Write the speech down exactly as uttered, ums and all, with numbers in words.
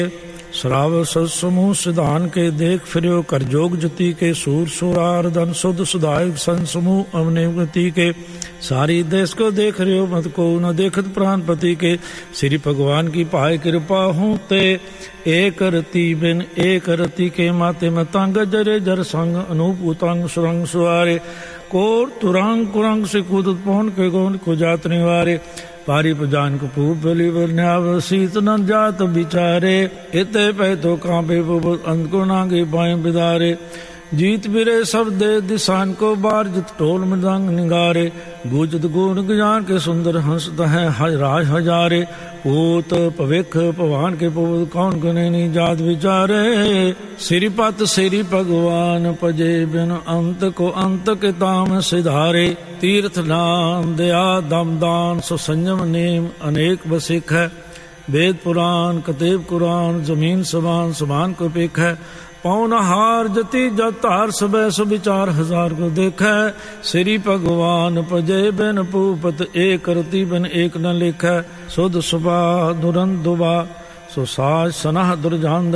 श्राव समूह सिधान के देख फिरो कर जोग जति के सूर सुरार धन शुद्ध सुधायक सन समूह अवनेवती के सारी देश को देख रहे मत को न देखत प्राणपति के श्री भगवान की पाए कृपा हूँ ते एक रति बिन एक रति के माते में तंग जरे जर संग अनूप उतंग सुरंग सुआरे कोर तुरंग कुरंग से कूदत पौन के गौन को जात निवारे पारी पजान को पूप बलि बन्याव शीत न जात बिचारे इते पै तो कांपे अंत को नागे बाएं बिदारे जीत बिरे सब दे दिसान को बार जित टोल मृदंग निगारे गुजत गुण ज्ञान के सुंदर हंस है राज हजारे पूत पविख पवान के पूत कौन गुने नी जात विचारे श्रीपत श्री भगवान पजे बिन अंत को अंत के ताम सिधारे तीर्थ नाम दया दम दान सो संयम नेम अनेक बसिक है वेद पुराण कतेब कुरान जमीन समान समान को पेख है पौन हार जति जतार सुबह सुविचार हजार को देखै श्री भगवान पजे बिन पूपत एक रति बिन एक न लिखै सुध सुबा दुरंत दुबा सो साज सनह दुर्जान